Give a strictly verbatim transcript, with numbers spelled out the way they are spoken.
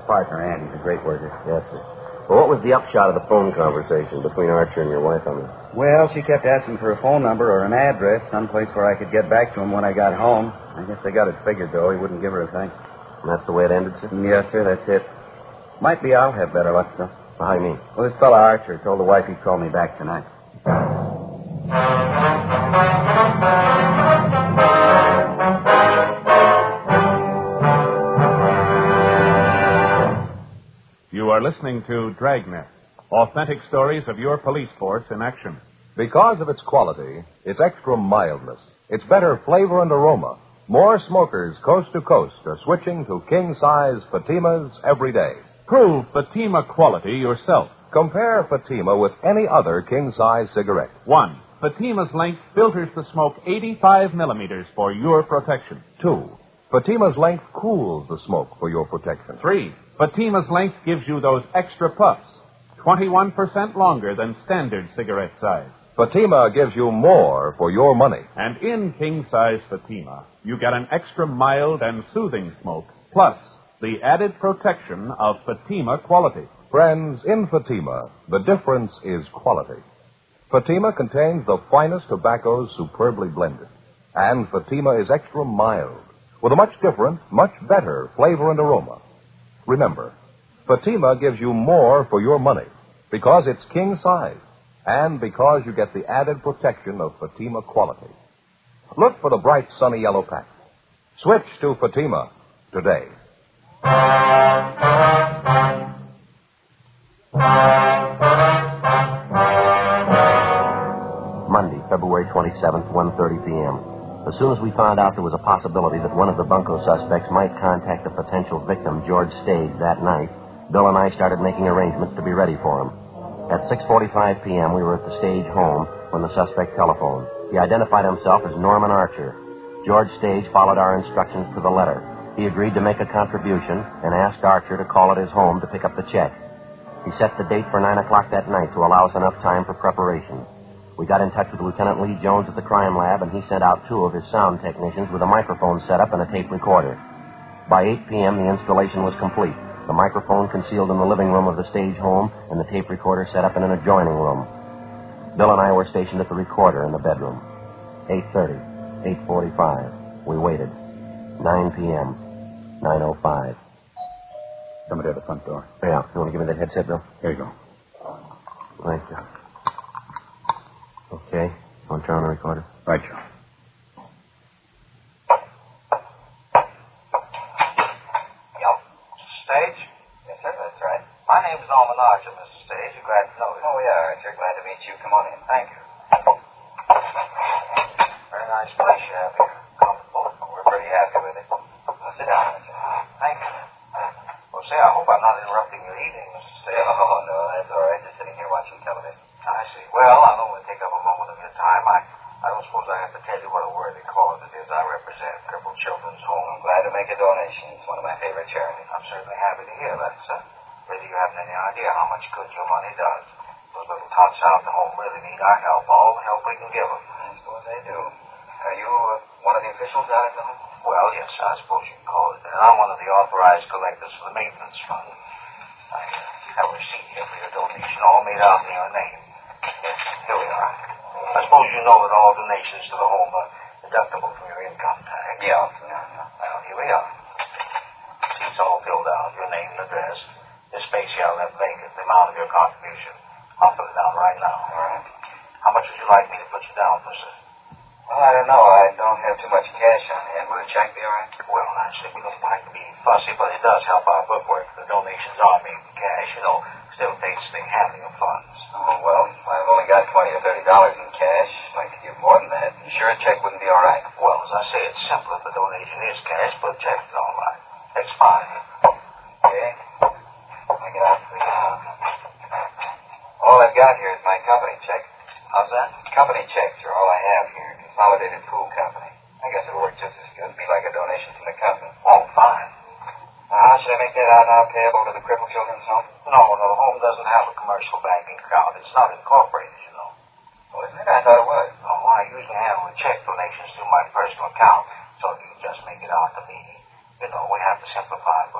partner, Andy. He's a great worker. Yes, sir. Well, what was the upshot of the phone conversation between Archer and your wife, I mean? Well, she kept asking for a phone number or an address, someplace where I could get back to him when I got home. I guess they got it figured, though. He wouldn't give her a thing. And that's the way it ended, sir? Yes, sir, that's it. Might be I'll have better luck, though. Well, how do you mean? Well, this fella Archer told the wife he'd call me back tonight. You are listening to Dragnet, authentic stories of your police force in action. Because of its quality, its extra mildness, its better flavor and aroma, more smokers coast to coast are switching to king-size Fatimas every day. Prove Fatima quality yourself. Compare Fatima with any other king-size cigarette. One, Fatima's length filters the smoke eighty-five millimeters for your protection. Two, Fatima's length cools the smoke for your protection. Three, Fatima's length gives you those extra puffs, twenty-one percent longer than standard cigarette size. Fatima gives you more for your money. And in king-size Fatima, you get an extra mild and soothing smoke, plus the added protection of Fatima quality. Friends, in Fatima, the difference is quality. Fatima contains the finest tobaccos superbly blended. And Fatima is extra mild, with a much different, much better flavor and aroma. Remember, Fatima gives you more for your money because it's king size and because you get the added protection of Fatima quality. Look for the bright sunny yellow pack. Switch to Fatima today. Monday, February twenty-seventh, one thirty p.m. As soon as we found out there was a possibility that one of the bunco suspects might contact the potential victim, George Stage, that night, Bill and I started making arrangements to be ready for him. At six forty-five p.m., we were at the Stage home when the suspect telephoned. He identified himself as Norman Archer. George Stage followed our instructions to the letter. He agreed to make a contribution and asked Archer to call at his home to pick up the check. He set the date for nine o'clock that night to allow us enough time for preparation. We got in touch with Lieutenant Lee Jones at the crime lab, and he sent out two of his sound technicians with a microphone set up and a tape recorder. By eight p.m., the installation was complete. The microphone concealed in the living room of the Stage home, and the tape recorder set up in an adjoining room. Bill and I were stationed at the recorder in the bedroom. eight thirty, eight forty-five. We waited. nine p.m., nine oh five. Somebody at the front door. Yeah, you want to give me that headset, Bill? Here you go. Thank you. Okay. Want to turn on the recorder? Right, Joe. Yep. Stage? Yes, sir, that's right. My name's Norman Archer, Mister Stage. You're glad to know you. Oh, yeah, Archer. Glad to meet you. Come on in. Thank you. Very nice place you have here. Comfortable. We're pretty happy with it. Well, sit down, Archer. Thank you. Well, say, I hope I'm not interrupting your evening, Mister Stage. Oh, no, that's all right. Just sitting here watching television. I see. Well, I don't want to take up a moment of your time. I, I don't suppose I have to tell you what a worthy cause it is I represent, Crippled Children's Home. I'm glad to make a donation. It's one of my favorite charities. I'm certainly happy to hear that, sir. Whether you haven't any idea how much good your money does. Those little tots out in the home really need our help, all the help we can give them. I suppose they do. Are you uh, one of the officials out at the home? Well, yes, I suppose you can call it that. I'm one of the authorized collectors for the maintenance fund. I have a receipt here for your donation, all made out in your name. Here we are. I suppose you know that all donations to the home are deductible from your income tax. Yeah. Well, here we are. See, it's all filled out. Your name and address. This space here I left vacant. The amount of your contribution. I'll fill it down right now. All right. How much would you like me to put you down for, sir? Well, I don't know. I don't have too much cash on hand. Would a check be all right? Well, actually, we don't like to be fussy, but it does help our bookwork. The donations are made in cash, you know. Still takes the handling of funds. Oh, well, I've only got twenty or thirty dollars in cash. I'd like to give more than that. You sure a check wouldn't be all right? Well, as I say, it's simple if the donation is cash, but check is all right. That's fine. Okay. I get out the uh, all I've got here is my company check. How's that? Company checks are all I have here. Consolidated Pool Company. I guess it'll work just as good. It'd be like a donation from the company. Oh, fine. Now, how should I make that out now payable to the Crippled Children's Home? No, no, the home doesn't have a commercial banking account. It's not incorporated, you know. Oh, isn't it? I thought it was. Oh, well, I usually handle the check donations through my personal account, so you can just make it out to me. You know, we have to simplify